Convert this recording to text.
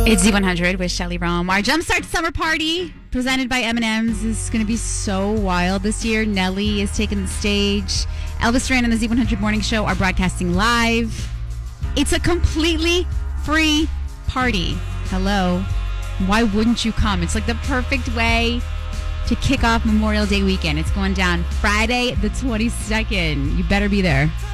It's Z100 with Shelly Rome. Our Jumpstart Summer Party, presented by M&M's, is going to be so wild this year. Nelly is taking the stage. Elvis Duran and the Z100 Morning Show are broadcasting live. It's a completely free party. Hello. Why wouldn't you come? It's like the perfect way to kick off Memorial Day weekend. It's going down Friday the 22nd. You better be there.